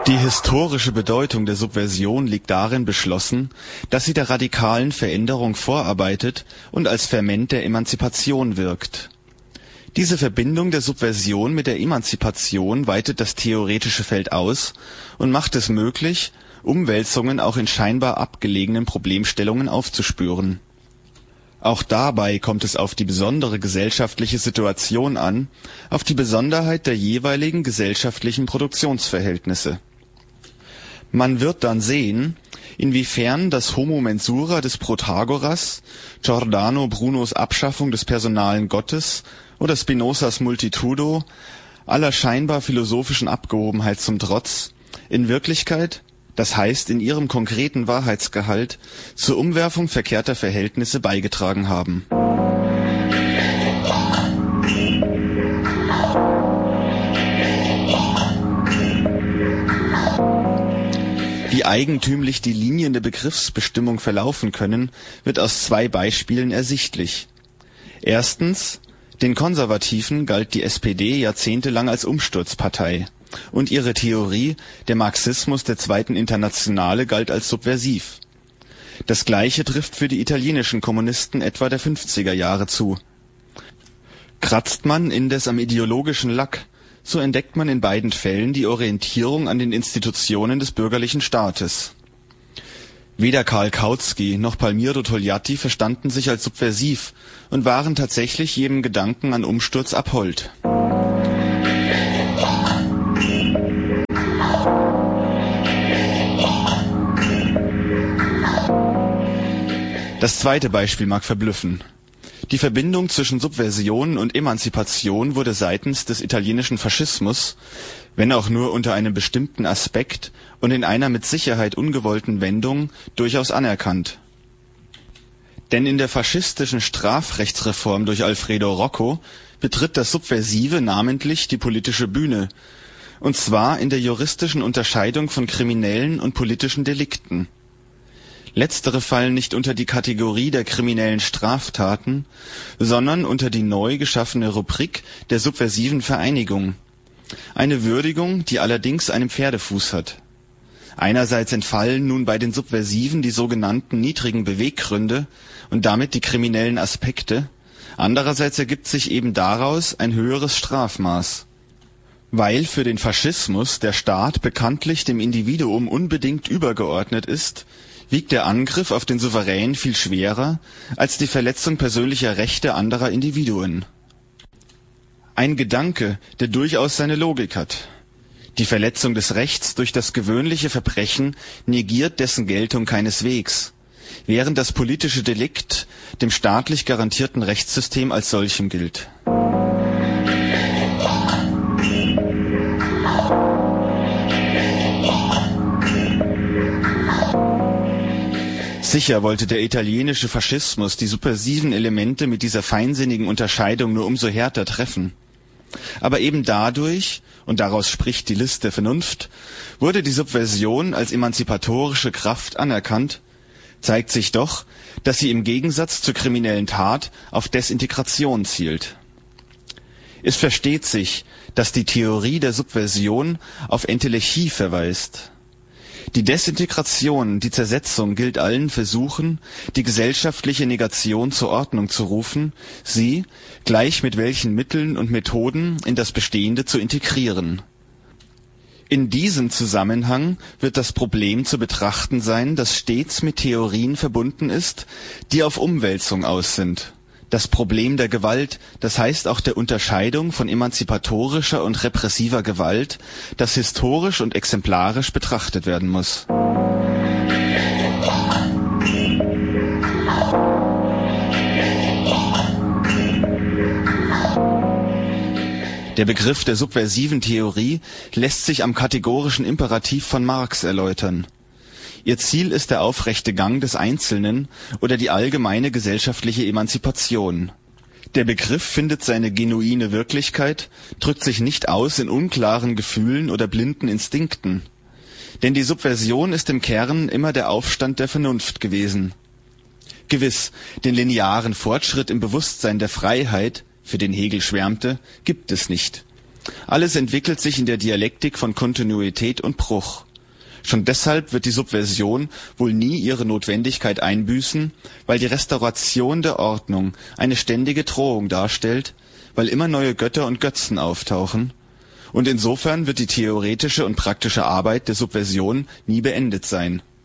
Die historische Bedeutung der Subversion liegt darin beschlossen, dass sie der radikalen Veränderung vorarbeitet und als Ferment der Emanzipation wirkt. Diese Verbindung der Subversion mit der Emanzipation weitet das theoretische Feld aus und macht es möglich, Umwälzungen auch in scheinbar abgelegenen Problemstellungen aufzuspüren. Auch dabei kommt es auf die besondere gesellschaftliche Situation an, auf die Besonderheit der jeweiligen gesellschaftlichen Produktionsverhältnisse. Man wird dann sehen, inwiefern das Homo mensura des Protagoras, Giordano Brunos Abschaffung des personalen Gottes oder Spinozas Multitudo aller scheinbar philosophischen Abgehobenheit zum Trotz in Wirklichkeit, das heißt in ihrem konkreten Wahrheitsgehalt, zur Umwerfung verkehrter Verhältnisse beigetragen haben. Wie eigentümlich die Linien der Begriffsbestimmung verlaufen können, wird aus zwei Beispielen ersichtlich. Erstens: Den Konservativen galt die SPD jahrzehntelang als Umsturzpartei, und ihre Theorie, der Marxismus der Zweiten Internationale, galt als subversiv. Das Gleiche trifft für die italienischen Kommunisten etwa der 50er Jahre zu. Kratzt man indes am ideologischen Lack, so entdeckt man in beiden Fällen die Orientierung an den Institutionen des bürgerlichen Staates. Weder Karl Kautsky noch Palmiro Togliatti verstanden sich als subversiv und waren tatsächlich jedem Gedanken an Umsturz abhold. Das zweite Beispiel mag verblüffen. Die Verbindung zwischen Subversion und Emanzipation wurde seitens des italienischen Faschismus, wenn auch nur unter einem bestimmten Aspekt und in einer mit Sicherheit ungewollten Wendung, durchaus anerkannt. Denn in der faschistischen Strafrechtsreform durch Alfredo Rocco betritt das Subversive namentlich die politische Bühne, und zwar in der juristischen Unterscheidung von kriminellen und politischen Delikten. Letztere fallen nicht unter die Kategorie der kriminellen Straftaten, sondern unter die neu geschaffene Rubrik der subversiven Vereinigung. Eine Würdigung, die allerdings einen Pferdefuß hat. Einerseits entfallen nun bei den Subversiven die sogenannten niedrigen Beweggründe und damit die kriminellen Aspekte, andererseits ergibt sich eben daraus ein höheres Strafmaß. Weil für den Faschismus der Staat bekanntlich dem Individuum unbedingt übergeordnet ist, wiegt der Angriff auf den Souverän viel schwerer als die Verletzung persönlicher Rechte anderer Individuen. Ein Gedanke, der durchaus seine Logik hat. Die Verletzung des Rechts durch das gewöhnliche Verbrechen negiert dessen Geltung keineswegs, während das politische Delikt dem staatlich garantierten Rechtssystem als solchem gilt. Sicher wollte der italienische Faschismus die subversiven Elemente mit dieser feinsinnigen Unterscheidung nur umso härter treffen. Aber eben dadurch, und daraus spricht die List der Vernunft, wurde die Subversion als emanzipatorische Kraft anerkannt, zeigt sich doch, dass sie im Gegensatz zur kriminellen Tat auf Desintegration zielt. Es versteht sich, dass die Theorie der Subversion auf Entelechie verweist. Die Desintegration, die Zersetzung gilt allen Versuchen, die gesellschaftliche Negation zur Ordnung zu rufen, sie, gleich mit welchen Mitteln und Methoden, in das Bestehende zu integrieren. In diesem Zusammenhang wird das Problem zu betrachten sein, das stets mit Theorien verbunden ist, die auf Umwälzung aus sind. Das Problem der Gewalt, das heißt auch der Unterscheidung von emanzipatorischer und repressiver Gewalt, das historisch und exemplarisch betrachtet werden muss. Der Begriff der subversiven Theorie lässt sich am kategorischen Imperativ von Marx erläutern. Ihr Ziel ist der aufrechte Gang des Einzelnen oder die allgemeine gesellschaftliche Emanzipation. Der Begriff findet seine genuine Wirklichkeit, drückt sich nicht aus in unklaren Gefühlen oder blinden Instinkten. Denn die Subversion ist im Kern immer der Aufstand der Vernunft gewesen. Gewiss, den linearen Fortschritt im Bewusstsein der Freiheit, für den Hegel schwärmte, gibt es nicht. Alles entwickelt sich in der Dialektik von Kontinuität und Bruch. Schon deshalb wird die Subversion wohl nie ihre Notwendigkeit einbüßen, weil die Restauration der Ordnung eine ständige Drohung darstellt, weil immer neue Götter und Götzen auftauchen, und insofern wird die theoretische und praktische Arbeit der Subversion nie beendet sein